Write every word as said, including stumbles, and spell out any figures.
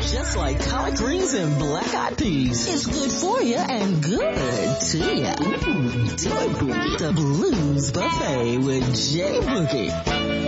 just like collard greens and black-eyed peas. It's good for you and good to you. Ooh, do it, Boogie. The Blues Buffet with Jay Boogie.